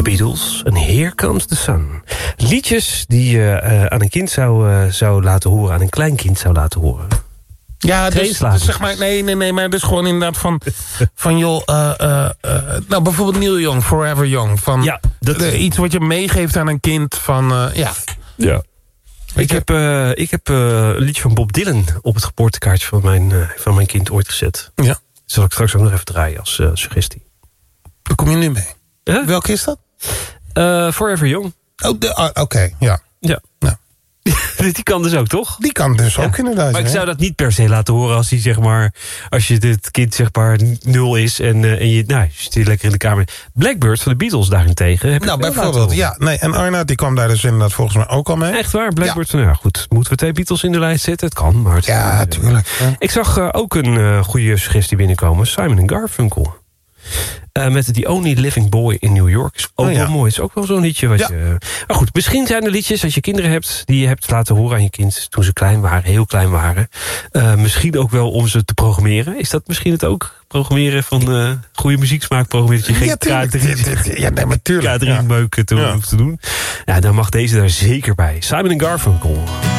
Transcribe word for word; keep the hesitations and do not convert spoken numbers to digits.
Beatles en Here Comes the Sun. Liedjes die je uh, aan een kind zou, uh, zou laten horen, aan een kleinkind zou laten horen. Ja, dus, dus zeg maar, nee, nee, nee, maar dus gewoon inderdaad van, van joh, uh, uh, uh, nou bijvoorbeeld Neil Young, Forever Young. Van, ja, dat de, iets wat je meegeeft aan een kind van, uh, ja. Ja. Ik heb, uh, ik heb uh, een liedje van Bob Dylan op het geboortekaartje van mijn, uh, van mijn kind ooit gezet. Ja. Dat zal ik straks ook nog even draaien als uh, suggestie. Daar kom je nu mee. Huh? Welke is dat? Uh, Forever Young. Oh, uh, oké, okay, ja. Ja. ja. Die kan dus ook, toch? Die kan dus ja. ook inderdaad. Maar ik hè? zou dat niet per se laten horen als hij zeg maar, als je dit kind zeg maar nul is en, uh, en je, nou, je zit hier lekker in de kamer. Blackbird van de Beatles daarentegen. Heb nou, bijvoorbeeld, ja. Nee, en Arnoud die kwam daar dus inderdaad volgens mij ook al mee. Echt waar, Blackbird. Ja, ja goed. Moeten we twee Beatles in de lijst zetten? Het kan, maar het ja, kan, tuurlijk. Ja. Ik zag uh, ook een uh, goede suggestie binnenkomen. Simon en Garfunkel. Uh, met The Only Living Boy in New York. Is ook oh, ja. wel mooi. Is ook wel zo'n liedje. Wat ja. je, maar goed, misschien zijn er liedjes als je kinderen hebt die je hebt laten horen aan je kind toen ze klein waren, heel klein waren. Uh, misschien ook wel om ze te programmeren. Is dat misschien het ook? Programmeren van uh, goede muzieksmaak. Programmeren dat je geen ja, K drie, ja, nee, K drie ja. meuken te, ja. te doen. Ja, dan mag deze daar zeker bij. Simon en Garfunkel.